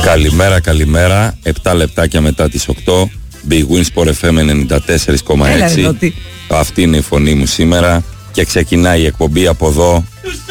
Καλημέρα. 7 λεπτάκια μετά τις 8. Big Win Sport FM 94,6. Αυτή είναι η φωνή μου σήμερα. Και ξεκινάει η εκπομπή από εδώ.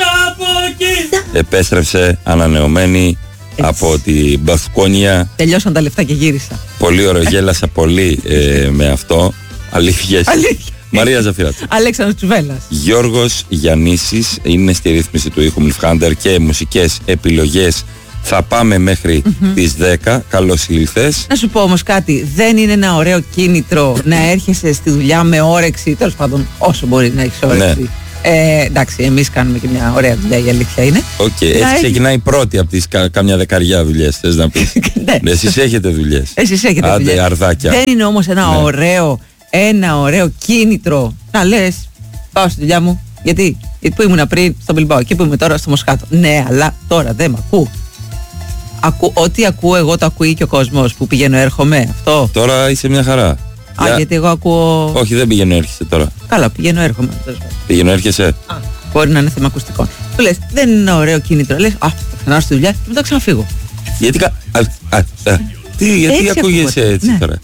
Επέστρεψε ανανεωμένη από την Μπασκόνια. Τελειώσαν τα λεφτά και γύρισα. Πολύ ωραίο, γέλασα πολύ με αυτό. Αλήθειες. Μαρία Ζαφυράτου. Αλέξανδρος Τσουβέλλας. Γιώργος Γιαννήσης είναι στη ρύθμιση του ήχου Μιλφχάντερ και μουσικές επιλογές. Θα πάμε μέχρι τις 10. Καλώς ήλθες. Να σου πω όμως κάτι. Δεν είναι ένα ωραίο κίνητρο να έρχεσαι στη δουλειά με όρεξη. Τέλος πάντων, όσο μπορεί να έχεις όρεξη. Ναι. Εντάξει, εμείς κάνουμε και μια ωραία δουλειά, η αλήθεια είναι. Έτσι ξεκινάει πρώτη από τις καμιά δεκαριά δουλειές, θες να πεις. Ναι. Εσείς έχετε δουλειές. Άντε, αρδάκια. Δεν είναι όμως ένα ωραίο κίνητρο να λες, πάω στη δουλειά μου. Γιατί που ήμουν πριν στο Μπιλμπάο και που είμαι τώρα στο Μοσχάτο. Ναι, αλλά τώρα δεν μ' ακούω. Ό,τι ακούω εγώ το ακούει και ο κόσμος που πηγαίνω έρχομαι. Αυτό. Τώρα είσαι μια χαρά. Γιατί εγώ ακούω. Όχι, δεν πηγαίνω έρχεσαι τώρα. Καλά, πηγαίνω έρχομαι. Πηγαίνω έρχεσαι. Μπορεί να είναι θέμα ακουστικών. Του λες, δεν είναι ένα ωραίο κίνητρο. Λες, θα ξανάρθω στη δουλειά και μετά ξαναφύγω. Γιατί ακούγεσαι έτσι τώρα.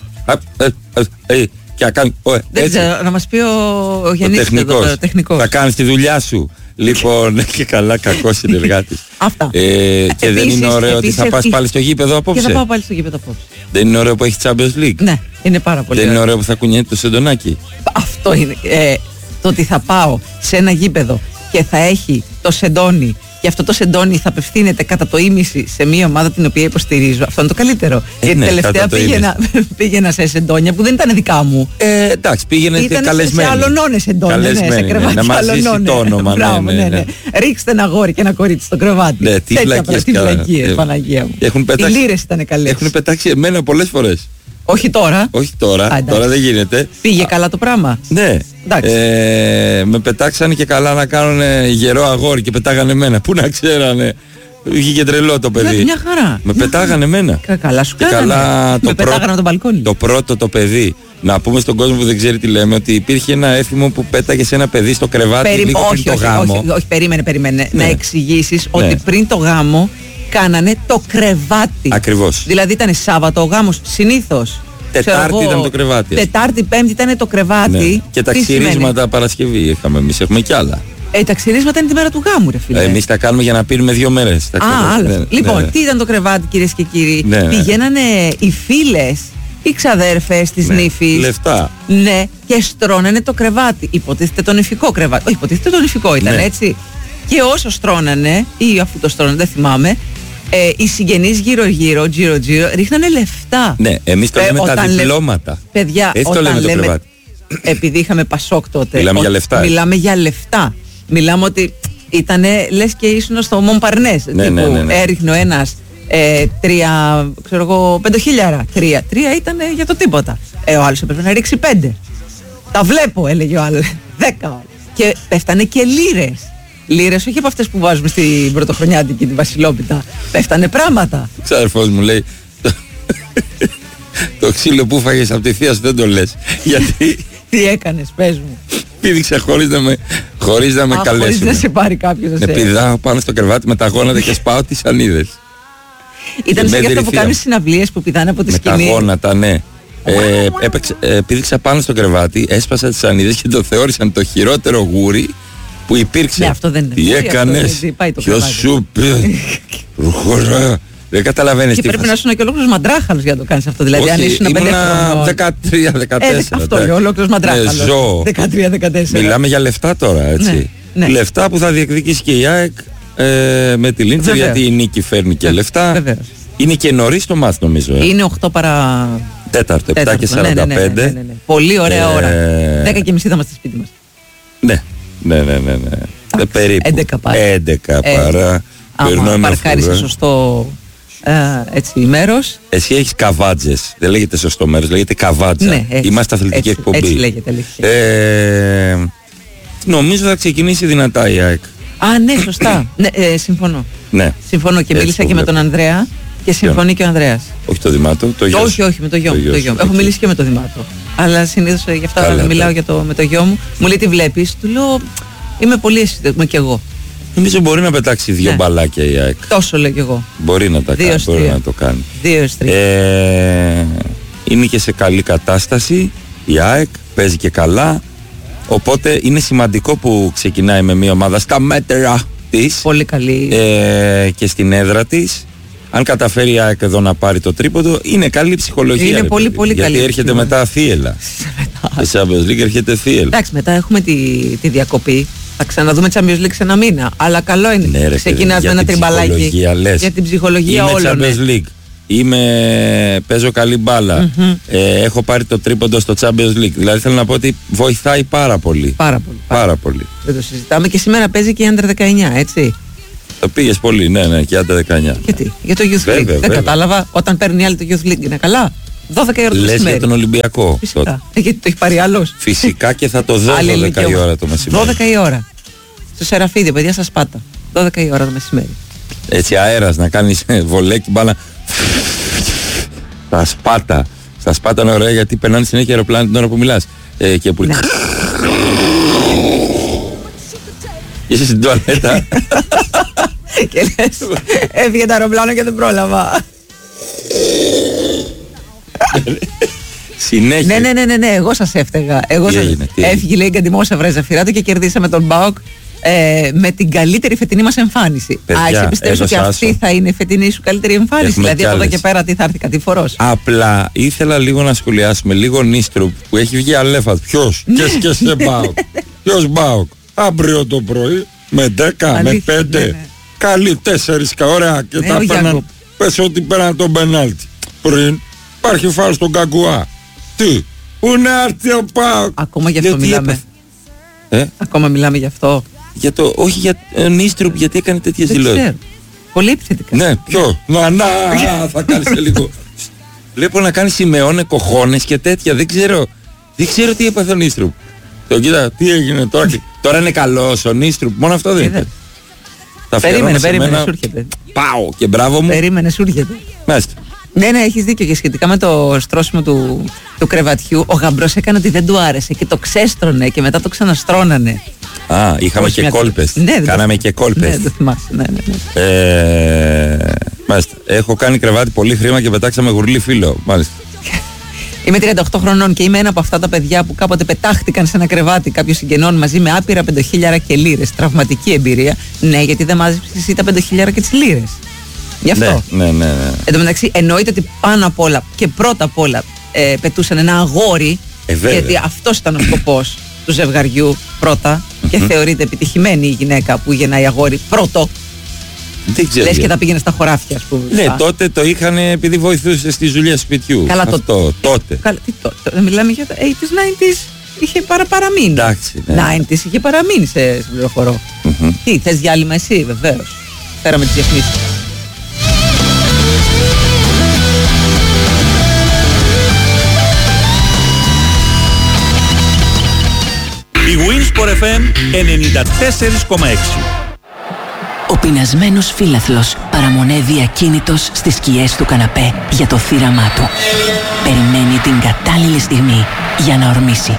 Δεν ξέρω, να μας πει ο Γιάννης ο τεχνικός. Θα κάνεις τη δουλειά σου. Λοιπόν, και καλά, κακός συνεργάτης. Αυτά. Και δεν είναι ωραίο ότι θα πας πάλι στο γήπεδο απόψε. Και θα πάω πάλι στο γήπεδο απόψε. Δεν είναι ωραίο που έχει Champions League. Ναι, είναι πάρα πολύ. Δεν είναι ωραίο που θα κουνιέται το σεντονάκι. Αυτό είναι. Το ότι θα πάω σε ένα γήπεδο και θα έχει το σεντόνι. Και αυτό το σεντόνι θα απευθύνεται κατά το ήμιση σε μια ομάδα την οποία υποστηρίζω. Αυτό είναι το καλύτερο. Γιατί τελευταία πήγαινα σε σεντόνια που δεν ήταν δικά μου. Εντάξει, πήγαινε καλεσμένη. Σε αλωνώνες σεντόνια. Σε κρεβάτι. Να μας ζήσει το όνομα. Ναι. Ρίξτε ένα αγόρι και ένα κορίτσι στο κρεβάτι. Ναι, τι βλακίες, Παναγία μου. Οι λύρες ήταν καλές. Έχουν πετάξει εμένα πολλές φορές. Όχι τώρα. Όχι τώρα. Τώρα δεν γίνεται. Πήγε καλά το πράγμα. Ναι. Με πετάξανε και καλά να κάνουν γερό αγόρι και πετάγανε εμένα. Πού να ξέρανε. Βγήκε τρελό το παιδί. Μια χαρά. Με πετάγανε εμένα. Καλά σου κάνανε. Με πετάγανε από τον μπαλκόνι. Το πρώτο το παιδί. Να πούμε στον κόσμο που δεν ξέρει τι λέμε ότι υπήρχε ένα έθιμο που πέταγε σε ένα παιδί στο κρεβάτι λίγο πριν το γάμο. Όχι, περίμενε. Να εξηγήσεις ότι πριν το γάμο κάνανε το κρεβάτι. Ακριβώς. Δηλαδή ήταν Σάββατο ο γάμος συνήθως. Τετάρτη ήταν το κρεβάτι. Τετάρτη, Πέμπτη ήταν το κρεβάτι. Ναι. Και τα ξυρίσματα Παρασκευή είχαμε εμείς, έχουμε κι άλλα. Τα ξυρίσματα είναι τη μέρα του γάμου, ρε φίλε. Εμείς τα κάνουμε για να πίνουμε 2 μέρες. Άλλο. Λοιπόν, τι ήταν το κρεβάτι, κυρίες και κύριοι. Πηγαίνανε οι φίλες, οι ξαδέρφες της νύφης. Λεφτά. Ναι, και στρώνανε το κρεβάτι. Υποτίθεται το νηφικό κρεβάτι. Όχι, υποτίθεται το νηφικό ήταν, έτσι. Και όσο στρώνανε, ή αφού το στρώνανε, δεν θυμάμαι, οι συγγενείς γύρω-γύρω ρίχνανε λεφτά. Ναι, εμείς το λέμε τα διπλώματα. Παιδιά, έτσι το λέμε το κρεβάτι. Επειδή είχαμε Πασόκ τότε. Μιλάμε για λεφτά. Μιλάμε για λεφτά. Μιλάμε ότι ήτανε, λες και ήσουν στο Μομπαρνές. Ναι. Έριχνε ο ένας 5.000. 3 ήταν για το τίποτα. Ο άλλος έπρεπε να ρίξει 5. Τα βλέπω, έλεγε ο άλλος. 10. Και πέφτανε και λίρες. Λίρες, όχι από αυτές που βάζουμε στην πρωτοχρονιάτικη, την Βασιλόπιτα. Πέφτανε πράγματα. Ο ξάδερφός μου λέει, το ξύλο που φάγες από τη θεία σου δεν το λες. Γιατί... Τι έκανες, πες μου. Πήδηξε χωρίς να με καλέσουν. Χωρίς να σε πάρει κάποιος. Πηδάω πάνω στο κρεβάτι με τα γόνατα και σπάω τις σανίδες. Ήταν σαν αυτό που κάνουν συναυλίες που πηδάνε από τη σκηνή. Με τα γόνατα, ναι. Πήδηξα πάνω στο κρεβάτι, έσπασα τις σανίδες και το θεώρησαν το χειρότερο γούρι που υπήρξε. Ναι, αυτό δεν είναι. Τι έκανες, ποιος σου πει, προχωρά. Δεν καταλαβαίνεις τι. Και πρέπει να ήσουν και ολόκληρος μαντράχαλος για να το κάνεις αυτό. Δηλαδή, αν ήσουν 5 χρονών. 13-14. Αυτό είναι ολόκληρος μαντράχαλος. Ζω. 13-14. Μιλάμε για λεφτά τώρα, έτσι. Ναι. Λεφτά που θα διεκδικήσει και η ΑΕΚ με τη Λίντσερ, γιατί η νίκη φέρνει και λεφτά. Βεβαίως. Είναι και νωρίς το μάθημα, νομίζω. Είναι 8 παρά. Τέταρτο, 7 και 45. Ναι. Πολύ ωραία ώρα. 10 και μισή θα είμαστε σπίτι μας. Ναι. Περίπου 11 παρά. Άμα παρκάρισε σωστό έτσι μέρος. Εσύ έχεις καβάτζες. Δεν λέγεται σωστό μέρος, λέγεται καβάτζα. Ναι, είμαστε αθλητική εκπομπή. Έτσι λέγεται. Νομίζω θα ξεκινήσει δυνατά η ΑΕΚ. Ναι, σωστά. Συμφωνώ. Ναι. Συμφωνώ και μίλησα και με τον Ανδρέα και συμφωνεί και ο Ανδρέας. Όχι το Δημάτο, το γιο. Όχι, με το γιο μου. Έχω μιλήσει και με το Δημάτο. Αλλά συνήθως γι' αυτό μιλάω με το γιο μου. Μου λέει τι βλέπεις, του λέω είμαι πολύ αισθητικό κι εγώ. Νομίζω μπορεί να πετάξει 2 μπαλάκια η ΑΕΚ. Τόσο λέω κι εγώ. Μπορεί να τα κάνει, μπορεί να το κάνει. 2-3. Είναι και σε καλή κατάσταση η ΑΕΚ, παίζει και καλά. Οπότε είναι σημαντικό που ξεκινάει με μια ομάδα στα μέτρα της. Πολύ καλή. Και στην έδρα της. Αν καταφέρει η ΑΕΚ εδώ να πάρει το τρίποντο, είναι καλή ψυχολογία. Είναι πολύ καλή. Γιατί έρχεται μετά θύελα. Σε Champions League έρχεται θύελα. Εντάξει, μετά έχουμε τη διακοπή. Θα ξαναδούμε Champions League σε ένα μήνα. Αλλά καλό είναι. Ναι, ξεκινάς με ένα τριμπαλάκι. Για την ψυχολογία όλων. Είμαι Champions League. Παίζω καλή μπάλα. Έχω πάρει το τρίποντο στο Champions League. Δηλαδή θέλω να πω ότι βοηθάει πάρα πολύ. Πάρα πολύ. Δεν το συζητάμε. Και σήμερα παίζει και η Under 19, έτσι. Το πήγες πολύ, ναι, και Under 19. Γιατί, για το Youth League. Δεν κατάλαβα. Όταν παίρνει άλλη το Youth League είναι καλά. 12 η ώρα το μεσημέρι. Λες για τον Ολυμπιακό. Φυσικά. Γιατί το έχει πάρει άλλος. Φυσικά και θα το δω 12 η ώρα το μεσημέρι. 12 η ώρα. Στο Σεραφίδιο, παιδιά, στα Σπάτα. 12 η ώρα το μεσημέρι. Έτσι αέρας να κάνεις βολέκι μπάλα. Στα Σπάτα είναι ωραία γιατί περνάνε συνέχεια αεροπλάνα την ώρα που μιλάς. Και που... Είσαι στην τουαλέτα. Και λες, έφυγε το αεροπλάνο και δεν πρόλαβα. Συνέχεια. Ναι, εγώ σας έφταιγα. Έφυγε, λέει, Γκαντιμόσα Ζαφυράτου και κερδίσαμε τον ΠΑΟΚ με την καλύτερη φετινή μας εμφάνιση. Εσύ πιστεύεις ότι αυτή θα είναι η φετινή σου καλύτερη εμφάνιση? Δηλαδή από εδώ και πέρα τι θα έρθει κατηφορός? Απλά ήθελα λίγο να σχολιάσουμε λίγο Νίστρουπ που έχει βγει αλέφατ. Ποιος? Και σε ΠΑΟΚ. Ποιος ΠΑΟΚ? Αύριο το πρωί με 10, με 5. Καλή 4 ωραία και τα πέραν. Πες ότι πέραν τον πενάλτι. Πριν υπάρχει φάουλ στον Καγκουά. Τι? Πού να έρθει ο ΠΑΟΚ? Ακόμα γι' αυτό μιλάμε. Ακόμα μιλάμε γι' αυτό. Όχι για Νίστρουπ, γιατί έκανε τέτοιες δηλώσεις. Πολύ επιθετικά. Ναι, ποιο? Να, θα κάνεις και λίγο. Βλέπω να κάνει Σιμεώνε κοχώνες και τέτοια. Δεν ξέρω τι έπαθε ο Νίστρουπ. Κοίτα, τι έγινε τώρα? Τώρα είναι καλός ο Νίστρουπ. Μόνο αυτό δεν είναι. Περίμενε, σου έρχεται. Πάω και μπράβο μου. Περίμενε, σου έρχεται. Μάλιστα. Ναι, έχεις δίκιο. Και σχετικά με το στρώσιμο του κρεβατιού, ο γαμπρός έκανε ότι δεν του άρεσε και το ξέστρωνε και μετά το ξαναστρώνανε. Είχαμε και κόλπες. Κάναμε και κόλπες. Ναι, το θυμάσαι. Ναι. Μάλιστα. Έχω κάνει κρεβάτι πολύ χρήμα και πετάξαμε γουρλί φίλο. Μάλιστα. Είμαι 38 χρονών και είμαι ένα από αυτά τα παιδιά που κάποτε πετάχτηκαν σε ένα κρεβάτι κάποιων συγγενών μαζί με άπειρα 5.000 και λίρες. Τραυματική εμπειρία. Ναι, γιατί δεν μάζεψες εσύ τα 5.000 και τις λίρες. Γι' αυτό. Ναι. Εν τω μεταξύ, εννοείται ότι πάνω απ' όλα και πρώτα απ' όλα πετούσαν ένα αγόρι. Γιατί αυτός ήταν ο σκοπός του ζευγαριού πρώτα. Και θεωρείται επιτυχημένη η γυναίκα που γεννάει αγόρι πρώτο. Λες και τα πήγαινε στα χωράφια, ας πούμε. Ναι, τότε το είχαν επειδή βοηθούσε στις δουλειές σπιτιού. Καλά, τότε. Μιλάμε για τα 80s, 90s. Είχε παραμείνει. Εντάξει, ναι. 90s είχε παραμείνει σε πληροφορώ. Τι, θες διάλειμμα εσύ? Βεβαίως. Φέραμε τις διαφημίσεις. Η Winsport FM 94,6. Ο πεινασμένος φίλαθλος παραμονεύει ακίνητος στις σκιές του καναπέ για το θύραμά του. Περιμένει την κατάλληλη στιγμή για να ορμήσει.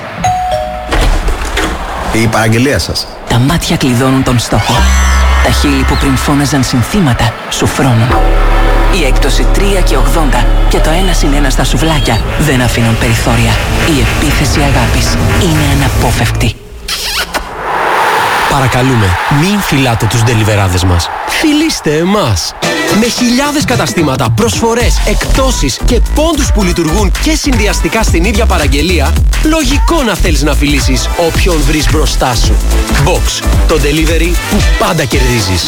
Η παραγγελία σας. Τα μάτια κλειδώνουν τον στόχο. Τα χείλη που πριν φώναζαν συνθήματα σου φρώνουν. Η έκπτωση 3 και 80 και το 1+1 στα σουβλάκια δεν αφήνουν περιθώρια. Η επίθεση αγάπης είναι αναπόφευκτη. Παρακαλούμε, μην φυλάτε τους ντελιβεράδες μας. Φιλήστε εμάς. Με χιλιάδες καταστήματα, προσφορές, εκπτώσεις και πόντους που λειτουργούν και συνδυαστικά στην ίδια παραγγελία, λογικό να θέλεις να φιλήσεις όποιον βρεις μπροστά σου. Box, το delivery που πάντα κερδίζεις.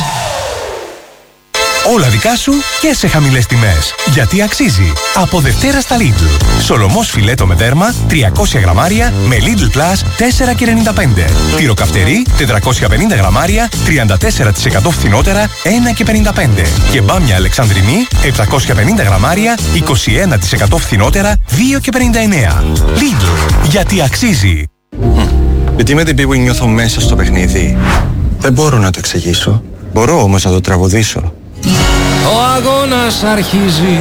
Όλα δικά σου και σε χαμηλές τιμές. Γιατί αξίζει. Από Δευτέρα στα Lidl. Σολομός φιλέτο με δέρμα 300 γραμμάρια με Lidl Plus 4,95. Τυροκαυτερί 450 γραμμάρια 34% φθηνότερα 1,55. Και μπάμια Αλεξανδρινή 750 γραμμάρια 21% φθηνότερα 2,59. Lidl. Γιατί αξίζει. Γιατί με την πίπου νιώθω μέσα στο παιχνίδι. Δεν μπορώ να το εξηγήσω. Μπορώ όμως να το τραγουδήσω. Ο αγώνας αρχίζει.